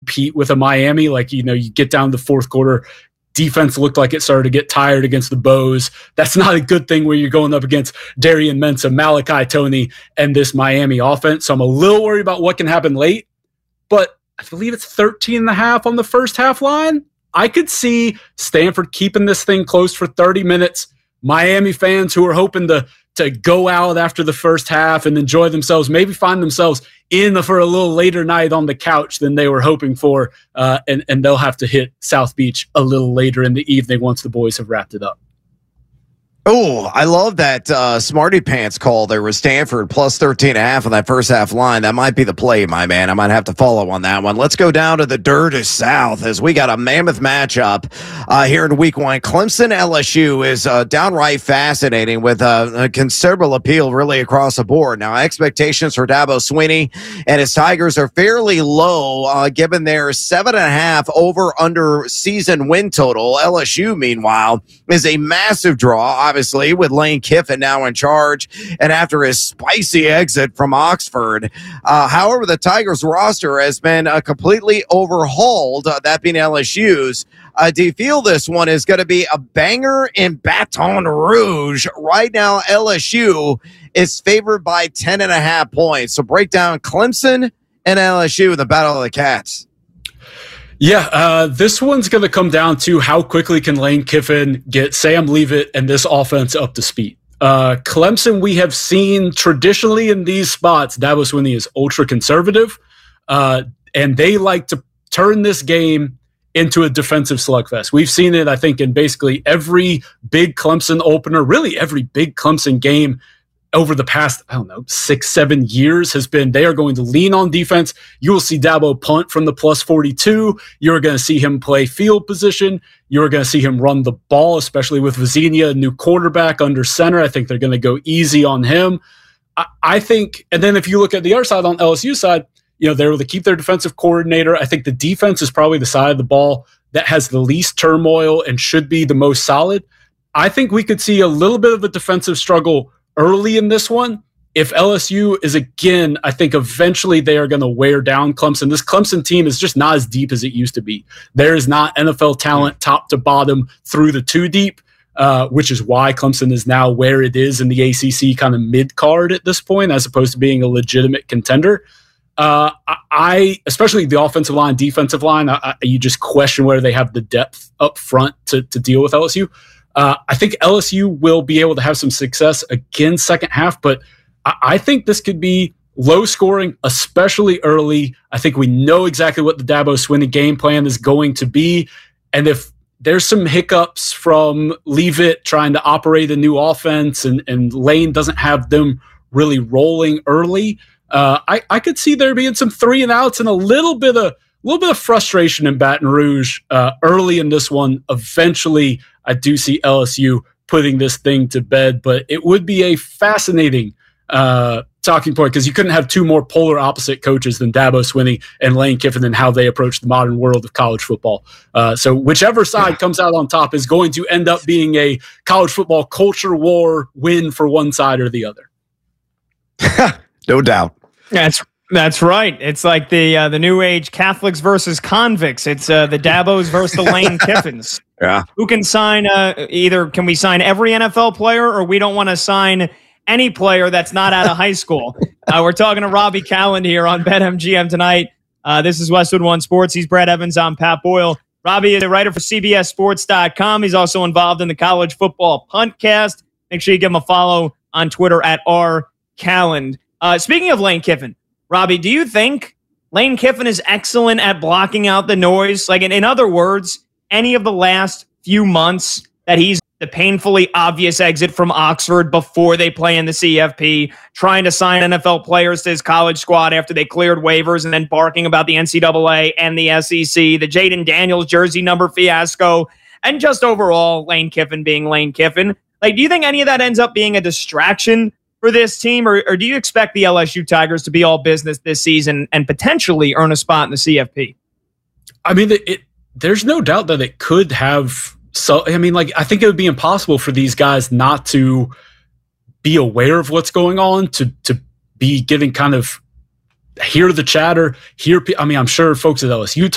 repeat with a Miami. Like, you get down to the fourth quarter, defense looked like it started to get tired against the Bows. That's not a good thing when you're going up against Darian Mensah, Malachi Toney, and this Miami offense. So I'm a little worried about what can happen late, but I believe it's 13.5 on the first half line. I could see Stanford keeping this thing close for 30 minutes. Miami fans who are hoping to go out after the first half and enjoy themselves, maybe find themselves in for a little later night on the couch than they were hoping for, and they'll have to hit South Beach a little later in the evening once the boys have wrapped it up. Oh, I love that Smarty Pants call there with Stanford plus 13.5 on that first half line. That might be the play, my man. I might have to follow on that one. Let's go down to the dirty South as we got a mammoth matchup here in week 1. Clemson LSU is downright fascinating with a considerable appeal really across the board. Now, expectations for Dabo Swinney and his Tigers are fairly low given their 7.5 over-under season win total. LSU, meanwhile, is a massive draw, obviously, with Lane Kiffin now in charge and after his spicy exit from Oxford. However, the Tigers roster has been completely overhauled, that being LSU's. Do you feel this one is going to be a banger in Baton Rouge? Right now, LSU is favored by 10.5 points. So break down Clemson and LSU in the Battle of the Cats. Yeah, this one's going to come down to how quickly can Lane Kiffin get Sam Leavitt and this offense up to speed. Clemson, we have seen traditionally in these spots, Dabo Swinney is ultra conservative, and they like to turn this game into a defensive slugfest. We've seen it, I think, in basically every big Clemson opener, really every big Clemson game over the past, 6-7 years has been they are going to lean on defense. You will see Dabo punt from the plus 42. You're going to see him play field position. You're going to see him run the ball, especially with Vezina, a new quarterback under center. I think they're going to go easy on him. I think, and then if you look at the other side on LSU side, they're able to keep their defensive coordinator. I think the defense is probably the side of the ball that has the least turmoil and should be the most solid. I think we could see a little bit of a defensive struggle early in this one. If LSU is again, I think eventually they are going to wear down Clemson. This Clemson team is just not as deep as it used to be. There is not NFL talent top to bottom through the 2 deep, which is why Clemson is now where it is in the ACC kind of mid-card at this point, as opposed to being a legitimate contender. Especially the offensive line, defensive line, you just question whether they have the depth up front to deal with LSU. I think LSU will be able to have some success again second half, but I think this could be low scoring, especially early. I think we know exactly what the Dabo Swinney game plan is going to be. And if there's some hiccups from Leavitt trying to operate a new offense and Lane doesn't have them really rolling early, I could see there being some 3 and outs and a little bit of frustration in Baton Rouge early in this one. Eventually, I do see LSU putting this thing to bed, but it would be a fascinating talking point because you couldn't have 2 more polar opposite coaches than Dabo Swinney and Lane Kiffin and how they approach the modern world of college football. So whichever side comes out on top is going to end up being a college football culture war win for one side or the other. No doubt. That's right. It's like the new age Catholics versus convicts. It's the Dabos versus the Lane Kiffins. Yeah. Who can sign either can we sign every NFL player or we don't want to sign any player that's not out of high school. We're talking to Robbie Calland here on BetMGM tonight. This is Westwood One Sports. He's Brad Evans. I'm Pat Boyle. Robbie is a writer for CBSSports.com. He's also involved in the College Football Puntcast. Make sure you give him a follow on Twitter at @RCalland. Speaking of Lane Kiffin, Robbie, do you think Lane Kiffin is excellent at blocking out the noise? Like, in other words, any of the last few months that he's the painfully obvious exit from Oxford before they play in the CFP, trying to sign NFL players to his college squad after they cleared waivers and then barking about the NCAA and the SEC, the Jaden Daniels jersey number fiasco, and just overall Lane Kiffin being Lane Kiffin. Like, do you think any of that ends up being a distraction for this team, or do you expect the LSU Tigers to be all business this season and potentially earn a spot in the CFP? I mean, there's no doubt that it could have. So, I mean, like, I think it would be impossible for these guys not to be aware of what's going on, to be getting kind of hear the chatter, I'm sure folks at LSU